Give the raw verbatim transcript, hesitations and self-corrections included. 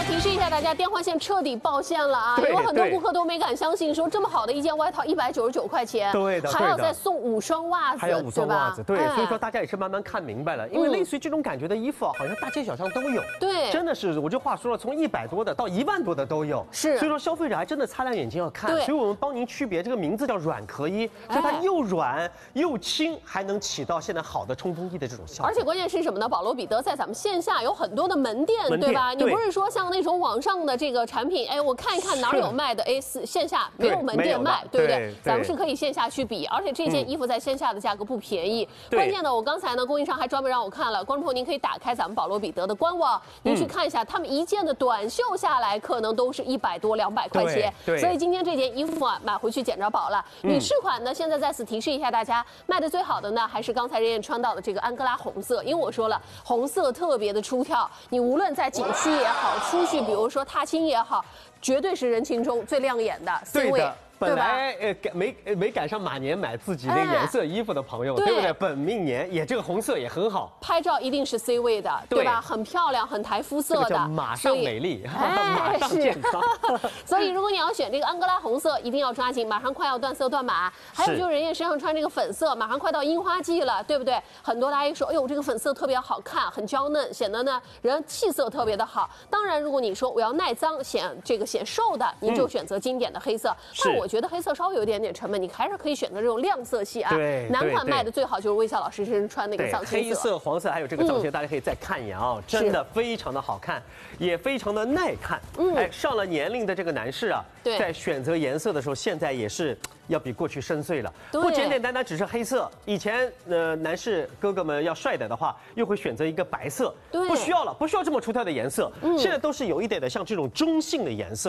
提示一下大家，电话线彻底爆线了啊！有很多顾客都没敢相信，说这么好的一件外套一百九十九块钱， 对的， 还要再送五双袜子， 还有五双袜子，对， 哎、 所以说大家也是慢慢看明白了，因为类似于这种感觉的衣服啊，好像大街小巷都有， 对， 真的是，我这话说了，从一百多的到一万多的都有， 是， 所以说消费者还真的擦亮眼睛要看，所以我们帮您区别，这个名字叫软壳衣，所以它又软又轻，还能起到现在好的冲锋衣的这种效果。 而且关键是什么呢？保罗彼得在咱们线下有很多的门店， 门店对吧？ 对你不是说像那种网上的这个产品，哎，我看一看哪有卖的，哎，线下没有门店卖，对不对？对咱们是可以线下去比，而且这件衣服在线下的价格不便宜。嗯、关键呢，我刚才呢，供应商还专门让我看了，观众朋友您可以打开咱们保罗彼得的官网，您去看一下，他们一件的短袖下来可能都是一百多、两百块钱。所以今天这件衣服啊，买回去捡着宝了。女士款呢，现在再次提示一下大家，卖的最好的呢，还是刚才任燕穿到的这个安哥拉红色，因为我说了，红色特别的出挑，你无论在景区也好，出去比如说踏青也好，绝对是人群中最亮眼的 C 位。 本来呃赶没没赶上马年买自己那个颜色衣服的朋友，哎、对不对？本命年也这个红色也很好， 拍照一定是 C 位的， 对, 对吧？很漂亮，很抬肤色的， 这个叫马上美丽， 哎、 马上健康。 所以如果你要选这个安哥拉红色，一定要抓紧，马上快要断色断码。还有就是人家身上穿这个粉色，马上快到樱花季了，对不对？很多大家说，哎呦，这个粉色特别好看，很娇嫩，显得呢人气色特别的好。当然，如果你说我要耐脏显这个显瘦的，您就选择经典的黑色。嗯、但我觉得黑色稍微有点。点点沉闷，你还是可以选择这种亮色系啊。 对， 男款卖的最好就是微笑老师身上穿那个藏青色， 黑色、黄色，还有这个藏青，大家可以再看一眼啊，真的非常的好看，也非常的耐看。嗯，哎，上了年龄的这个男士啊，在选择颜色的时候，现在也是要比过去深邃了。不简简单单只是黑色，以前呃男士哥哥们要帅点的话，又会选择一个白色，不需要了，不需要这么出挑的颜色。现在都是有一点的像这种中性的颜色。